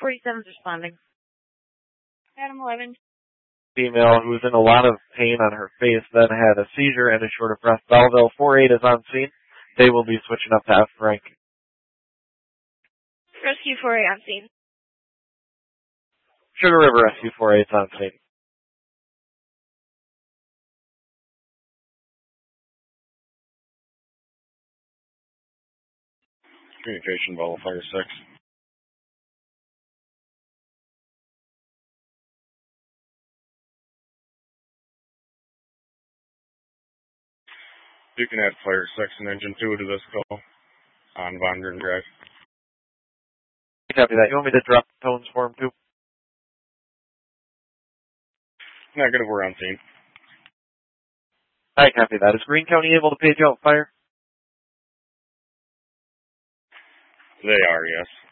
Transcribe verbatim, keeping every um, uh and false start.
forty-seven's responding. Adam eleven. Female who was in a lot of pain on her face, then had a seizure and a short of breath. Belleville four eight is on scene. They will be switching up to F rank. Rescue four eight on scene. Sugar River Rescue four eight is on scene. Communication, Bell Fire six. You can add Fire six and Engine two to this call on Von Green Drive. Copy that. You want me to drop tones for him too? Negative, we're on scene. I copy that. Is Greene County able to page out fire? They are, yes.